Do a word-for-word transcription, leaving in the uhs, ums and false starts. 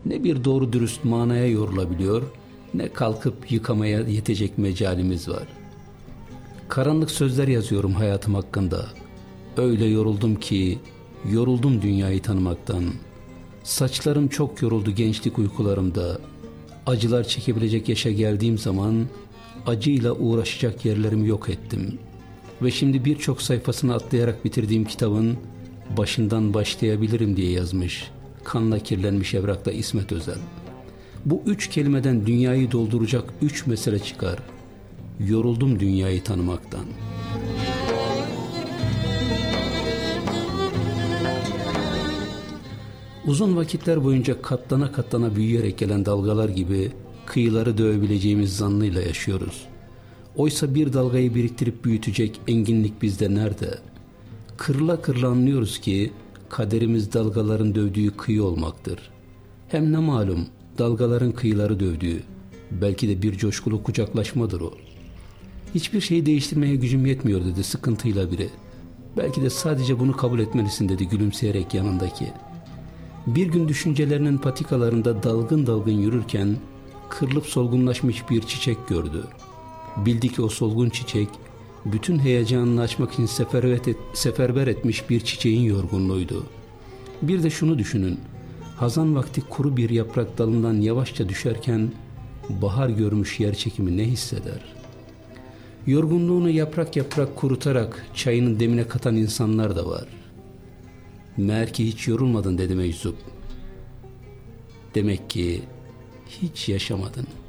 Ne bir doğru dürüst manaya yorulabiliyor, ne kalkıp yıkamaya yetecek mecalimiz var. Karanlık sözler yazıyorum hayatım hakkında. Öyle yoruldum ki, yoruldum dünyayı tanımaktan. Saçlarım çok yoruldu gençlik uykularımda. Acılar çekebilecek yaşa geldiğim zaman, acıyla uğraşacak yerlerimi yok ettim. Ve şimdi birçok sayfasını atlayarak bitirdiğim kitabın başından başlayabilirim diye yazmış, kanla kirlenmiş evrakta İsmet Özel. Bu üç kelimeden dünyayı dolduracak üç mesele çıkar. Yoruldum dünyayı tanımaktan. Uzun vakitler boyunca katlana katlana büyüyerek gelen dalgalar gibi kıyıları dövebileceğimiz zannıyla yaşıyoruz. Oysa bir dalgayı biriktirip büyütecek enginlik bizde nerede? Kırıla kırıla anlıyoruz ki kaderimiz dalgaların dövdüğü kıyı olmaktır. Hem ne malum dalgaların kıyıları dövdüğü, belki de bir coşkulu kucaklaşmadır o. Hiçbir şeyi değiştirmeye gücüm yetmiyor dedi sıkıntıyla biri. Belki de sadece bunu kabul etmelisin dedi gülümseyerek yanındaki. Bir gün düşüncelerinin patikalarında dalgın dalgın yürürken kırılıp solgunlaşmış bir çiçek gördü. Bildi ki o solgun çiçek bütün heyecanını açmak için seferber, et, seferber etmiş bir çiçeğin yorgunluğuydu. Bir de şunu düşünün, hazan vakti kuru bir yaprak dalından yavaşça düşerken bahar görmüş yer çekimi ne hisseder? Yorgunluğunu yaprak yaprak kurutarak çayının demine katan insanlar da var. Meğer ki hiç yorulmadın dedi meczup. Demek ki hiç yaşamadın.